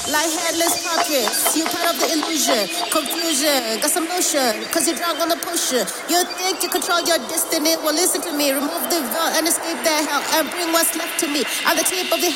Like headless pockets, you part of the illusion, confusion, got some motion, cause you're drunk on the potion. You think you control your destiny, well listen to me, remove the veil and escape that hell, and bring what's left to me. On the tip of the